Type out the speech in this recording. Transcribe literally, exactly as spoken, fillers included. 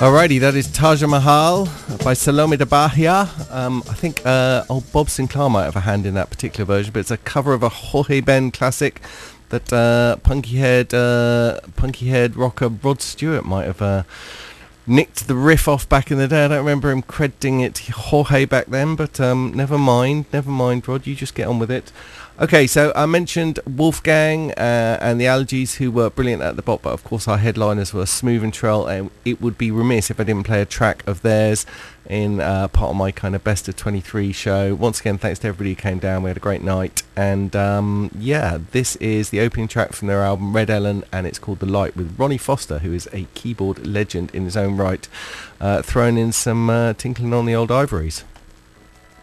Alrighty, that is Taj Mahal by Salome de Bahia. Um, I think uh, old Bob Sinclair might have a hand in that particular version, but it's a cover of a Jorge Ben classic that uh, punky-haired, uh, punky-haired rocker Rod Stewart might have uh, nicked the riff off back in the day. I don't remember him crediting it to Jorge back then, but um, never mind, never mind, Rod. You just get on with it. Okay, so I mentioned Wolfgang uh, and the Allergies, who were brilliant at the bop, but of course our headliners were Smooth and Trell, and it would be remiss if I didn't play a track of theirs in uh, part of my kind of best of twenty-three show. Once again, thanks to everybody who came down. We had a great night, and um, yeah, this is the opening track from their album Red Ellen, and it's called The Light, with Ronnie Foster, who is a keyboard legend in his own right, uh, throwing in some uh, tinkling on the old ivories.